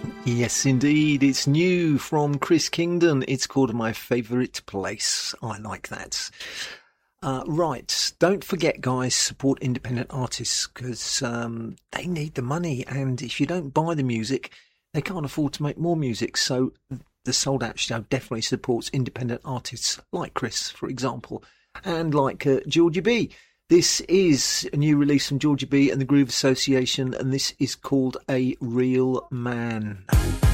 Yes, indeed. It's new from Chris Kingdon. It's called My Favourite Place. I like that. Right. Don't forget, guys, support independent artists because they need the money. And if you don't buy the music, they can't afford to make more music. So the Sold Out Show definitely supports independent artists like Chris, for example, and like Georgie B. This is a new release from Georgie B and the Groove Association, and this is called A Real Man.